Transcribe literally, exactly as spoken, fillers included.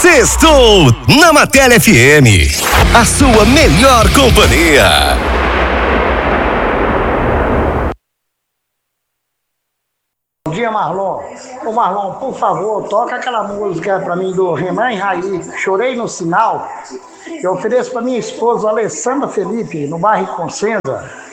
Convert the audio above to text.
Sextou na Matéria F M. A sua melhor companhia. Bom dia, Marlon. Ô Marlon, por favor, toca aquela música pra mim do Renan e Raí, Chorei no Sinal. Eu ofereço pra minha esposa, Alessandra Felipe, no bairro Consenza.